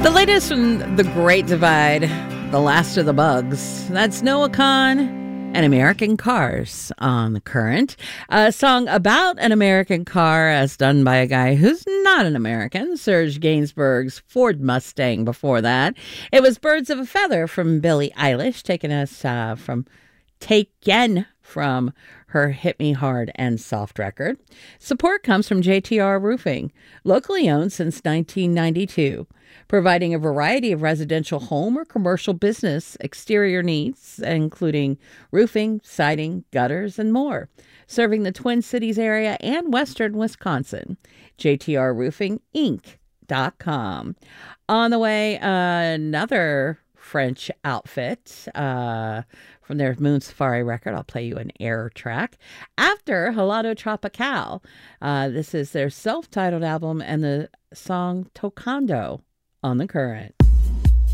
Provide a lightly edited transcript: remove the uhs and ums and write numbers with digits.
The latest from The Great Divide, The Last of the Bugs. That's Noah Kahan and American Cars on The Current. A song about an American car as done by a guy who's not an American, Serge Gainsbourg's Ford Mustang before that. It was Birds of a Feather from Billie Eilish, taking us from Taken from her Hit Me Hard and Soft record. Support comes from JTR Roofing, locally owned since 1992, providing a variety of residential home or commercial business exterior needs, including roofing, siding, gutters, and more. Serving the Twin Cities area and western Wisconsin. JTRRoofingInc.com. On the way, another French outfit from their Moon Safari record. I'll play you an Air track. After Helado Tropical, this is their self-titled album and the song Tocando on The Current.